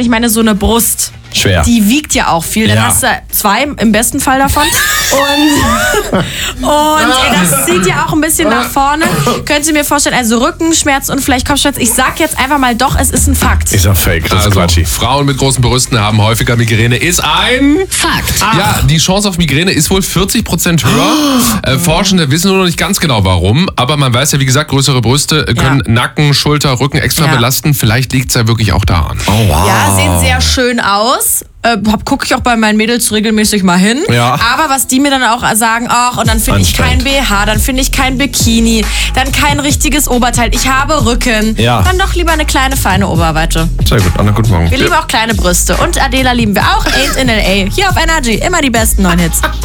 ich meine, so eine Brust. Schwer. Die wiegt ja auch viel. Dann Ja. hast du 2 im besten Fall davon. Und das zieht ja auch ein bisschen nach vorne. Könnt ihr mir vorstellen, also Rückenschmerz und vielleicht Kopfschmerz. Ich sag jetzt einfach mal doch, es ist ein Fakt. Ist doch fake, das ist Also, Quatschi. Frauen mit großen Brüsten haben häufiger Migräne, ist ein Fakt. Ja, die Chance auf Migräne ist wohl 40% höher. Forschende wissen nur noch nicht ganz genau warum, aber man weiß ja, wie gesagt, größere Brüste können Nacken, Schulter, Rücken extra belasten. Vielleicht liegt es ja wirklich auch daran. Oh, wow. Ja, sehen sehr schön aus. Gucke ich auch bei meinen Mädels regelmäßig mal hin. Ja. Aber was die mir dann auch sagen, ach, und dann finde ich kein BH, dann finde ich kein Bikini, dann kein richtiges Oberteil. Ich habe Rücken. Ja. Dann doch lieber eine kleine, feine Oberweite. Sehr gut, Anna, guten Morgen. Wir lieben auch kleine Brüste. Und Adela lieben wir auch. Ain't in LA. Hier auf Energy. Immer die besten neuen Hits.